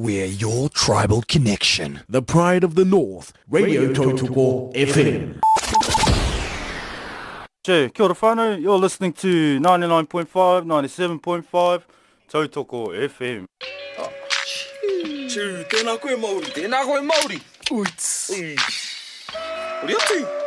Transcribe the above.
We're your tribal connection. The pride of the North, Radio Tautoko FM. Kia ora whānau, you're listening to 99.5, 97.5, Tautoko FM. Tēnā koe Māori. Tēnā koe Māori. Uits. Uri atu.